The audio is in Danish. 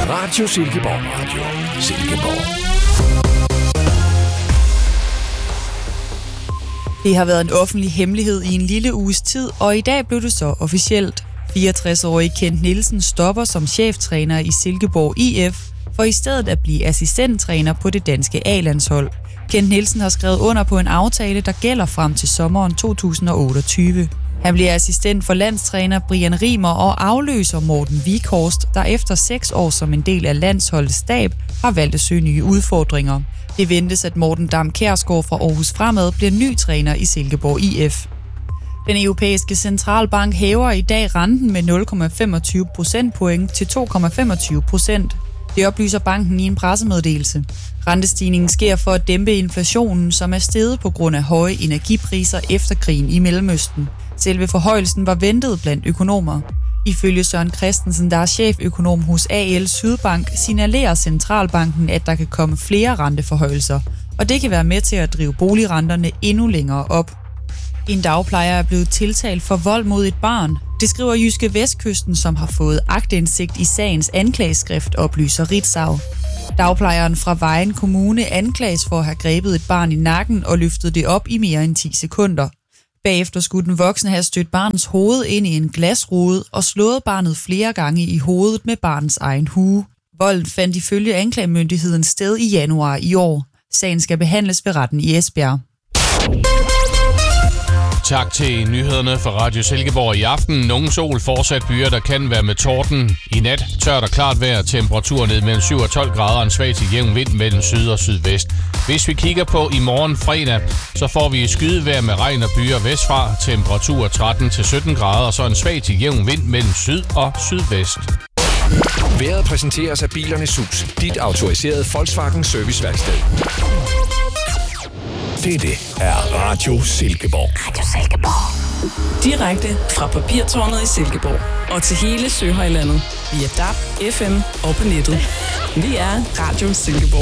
Radio Silkeborg. Radio Silkeborg. Det har været en offentlig hemmelighed i en lille uges tid, og i dag blev det så officielt. 64-årige Kent Nielsen stopper som cheftræner i Silkeborg IF, for i stedet at blive assistenttræner på det danske A-landshold. Kent Nielsen har skrevet under på en aftale, der gælder frem til sommeren 2028. Han bliver assistent for landstræner Brian Rimer og afløser Morten Vikhorst, der efter 6 år som en del af landsholdets stab har valgt at søge nye udfordringer. Det ventes, at Morten Dam Kjærsgaard fra Aarhus Fremad bliver ny træner i Silkeborg IF. Den europæiske centralbank hæver i dag renten med 0,25 procentpoint til 2,25%. Det oplyser banken i en pressemeddelelse. Rentestigningen sker for at dæmpe inflationen, som er steget på grund af høje energipriser efter krigen i Mellemøsten. Selve forhøjelsen var ventet blandt økonomer. Ifølge Søren Christensen, der er cheføkonom hos AL Sydbank, signalerer centralbanken, at der kan komme flere renteforhøjelser, og det kan være med til at drive boligrenterne endnu længere op. En dagplejer er blevet tiltalt for vold mod et barn. Det skriver Jyske Vestkysten, som har fået aktindsigt i sagens anklageskrift, oplyser Ritzau. Dagplejeren fra Vejen Kommune anklages for at have grebet et barn i nakken og løftet det op i mere end 10 sekunder. Bagefter skulle den voksne have stødt barnets hoved ind i en glasrude og slået barnet flere gange i hovedet med barnets egen hue. Volden fandt ifølge anklagemyndigheden sted i januar i år. Sagen skal behandles ved retten i Esbjerg. Tak til nyhederne fra Radio Silkeborg i aften. Nogen sol, fortsat byer, der kan være med torden. I nat tørt og klart vejr, temperatur ned mellem 7 og 12 grader, en svag til jævn vind mellem syd og sydvest. Hvis vi kigger på i morgen fredag, så får vi skydevejr med regn og byer vestfra, temperatur 13 til 17 grader, og så en svag til jævn vind mellem syd og sydvest. Vejret præsenteres af Bilernes Hus, dit autoriserede Volkswagen serviceværksted. Dette er Radio Silkeborg. Radio Silkeborg. Direkte fra Papirtårnet i Silkeborg og til hele Søhøjlandet via DAB, FM og på nettet. Vi er Radio Silkeborg.